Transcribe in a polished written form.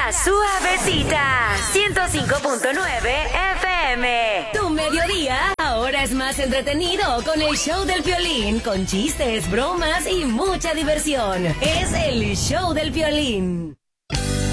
La Suavecita, 105.9 FM. Tu mediodía ahora es más entretenido con el show del Piolín, con chistes, bromas y mucha diversión. Es el show del Piolín.